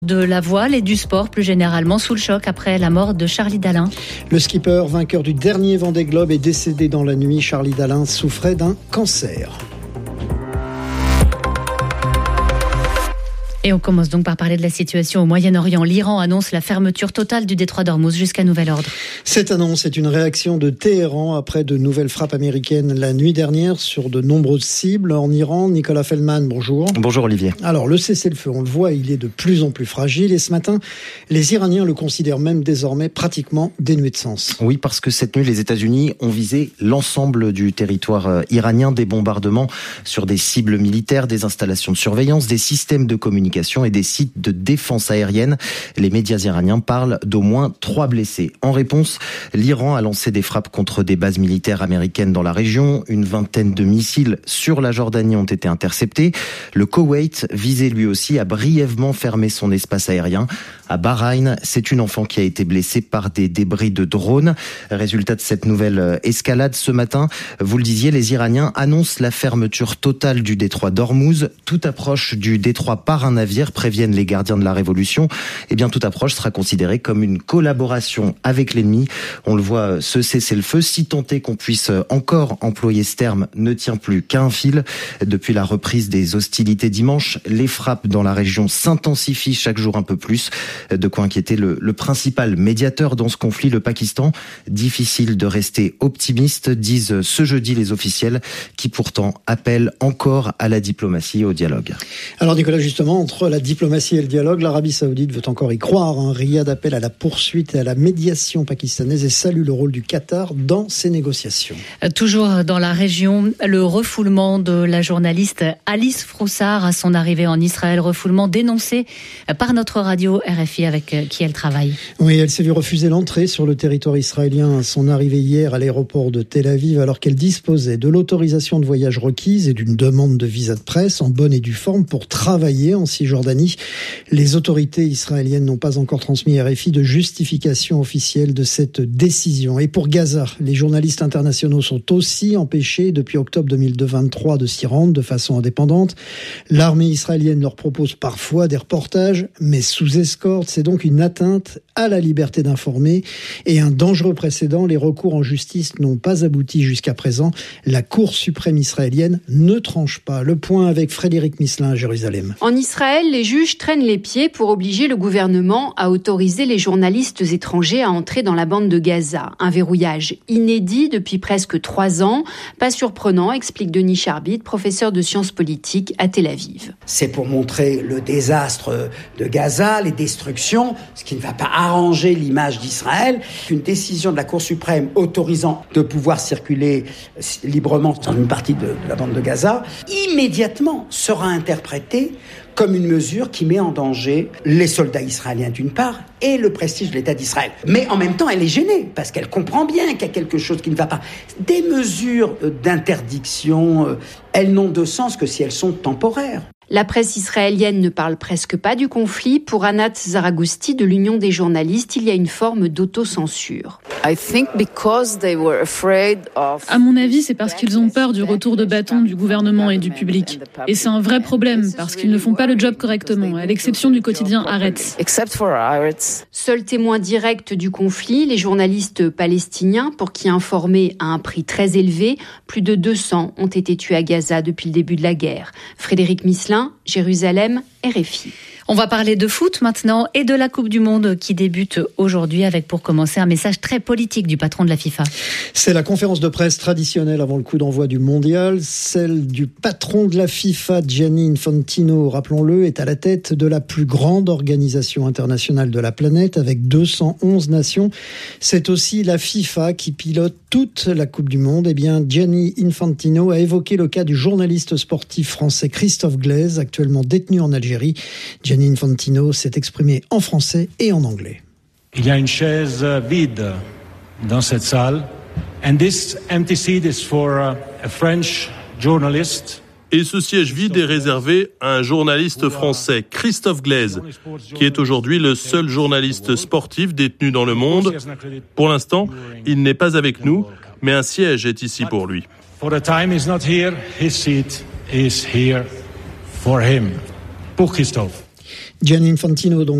De la voile et du sport plus généralement sous le choc après la mort de Charlie Dalin. Le skipper vainqueur du dernier Vendée Globe est décédé dans la nuit. Charlie Dalin souffrait d'un cancer. Et on commence donc par parler de la situation au Moyen-Orient. L'Iran annonce la fermeture totale du détroit d'Ormuz jusqu'à nouvel ordre. Cette annonce est une réaction de Téhéran après de nouvelles frappes américaines la nuit dernière sur de nombreuses cibles en Iran. Nicolas Feldman, bonjour. Bonjour Olivier. Alors le cessez-le-feu, on le voit, il est de plus en plus fragile et ce matin, les Iraniens le considèrent même désormais pratiquement dénué de sens. Oui, parce que cette nuit, les États-Unis ont visé l'ensemble du territoire iranien, des bombardements sur des cibles militaires, des installations de surveillance, des systèmes de communication et des sites de défense aérienne. Les médias iraniens parlent d'au moins 3 blessés. En réponse, l'Iran a lancé des frappes contre des bases militaires américaines dans la région. Une vingtaine de missiles sur la Jordanie ont été interceptés. Le Koweït, visé lui aussi, a brièvement fermé son espace aérien. À Bahreïn, c'est une enfant qui a été blessée par des débris de drones. Résultat de cette nouvelle escalade ce matin, vous le disiez, les Iraniens annoncent la fermeture totale du détroit d'Ormuz. Toute approche du détroit par un navire, préviennent les gardiens de la révolution. Eh bien, toute approche sera considérée comme une collaboration avec l'ennemi. On le voit, ce cessez-le-feu, si tant est qu'on puisse encore employer ce terme, ne tient plus qu'à un fil. Depuis la reprise des hostilités dimanche, les frappes dans la région s'intensifient chaque jour un peu plus. De quoi inquiéter le principal médiateur dans ce conflit, le Pakistan. Difficile de rester optimiste, disent ce jeudi les officiels, qui pourtant appellent encore à la diplomatie et au dialogue. Alors Nicolas, justement, entre la diplomatie et le dialogue, l'Arabie Saoudite veut encore y croire. Riyad appelle à la poursuite et à la médiation pakistanaise et salue le rôle du Qatar dans ces négociations. Toujours dans la région, le refoulement de la journaliste Alice Froussard à son arrivée en Israël. Refoulement dénoncé par notre radio RFI avec qui elle travaille. Oui, elle s'est vue refuser l'entrée sur le territoire israélien à son arrivée hier à l'aéroport de Tel Aviv alors qu'elle disposait de l'autorisation de voyage requise et d'une demande de visa de presse en bonne et due forme pour travailler en Cisjordanie. Les autorités israéliennes n'ont pas encore transmis à RFI de justification officielle de cette décision. Et pour Gaza, les journalistes internationaux sont aussi empêchés depuis octobre 2023 de s'y rendre de façon indépendante. L'armée israélienne leur propose parfois des reportages, mais sous escorte. C'est donc une atteinte à la liberté d'informer et un dangereux précédent. Les recours en justice n'ont pas abouti jusqu'à présent. La Cour suprême israélienne ne tranche pas. Le point avec Frédéric Misselin à Jérusalem. En Israël, les juges traînent les pieds pour obliger le gouvernement à autoriser les journalistes étrangers à entrer dans la bande de Gaza. Un verrouillage inédit depuis presque 3 ans. Pas surprenant, explique Denis Charbit, professeur de sciences politiques à Tel Aviv. C'est pour montrer le désastre de Gaza, les destructions, ce qui ne va pas arranger l'image d'Israël. Une décision de la Cour suprême autorisant de pouvoir circuler librement dans une partie de la bande de Gaza, immédiatement sera interprétée comme une mesure qui met en danger les soldats israéliens d'une part et le prestige de l'État d'Israël. Mais en même temps, elle est gênée parce qu'elle comprend bien qu'il y a quelque chose qui ne va pas. Des mesures d'interdiction, elles n'ont de sens que si elles sont temporaires. La presse israélienne ne parle presque pas du conflit. Pour Anat Zaragousti de l'Union des journalistes, il y a une forme d'autocensure. À mon avis, c'est parce qu'ils ont peur du retour de bâton du gouvernement et du public. Et c'est un vrai problème, parce qu'ils ne font pas le job correctement, à l'exception du quotidien Haaretz. Seul témoin direct du conflit, les journalistes palestiniens, pour qui informer à un prix très élevé, plus de 200 ont été tués à Gaza depuis le début de la guerre. Frédéric Misselin, Jérusalem, RFI. On va parler de foot maintenant et de la Coupe du Monde qui débute aujourd'hui avec pour commencer un message très politique du patron de la FIFA. C'est la conférence de presse traditionnelle avant le coup d'envoi du mondial. Celle du patron de la FIFA, Gianni Infantino, rappelons-le, est à la tête de la plus grande organisation internationale de la planète avec 211 nations. C'est aussi la FIFA qui pilote toute la Coupe du Monde. Eh bien, Gianni Infantino a évoqué le cas du journaliste sportif français Christophe Glaise, actuellement détenu en Algérie. Gianni Infantino s'est exprimé en français et en anglais. Il y a une chaise vide dans cette salle. And this empty seat is for a French journalist. Et ce siège vide est réservé à un journaliste français, Christophe Glaise, qui est aujourd'hui le seul journaliste sportif détenu dans le monde. Pour l'instant, il n'est pas avec nous, mais un siège est ici pour lui. For the time he's not here, his seat is here for him. Pour Christophe. Gianni Infantino, donc.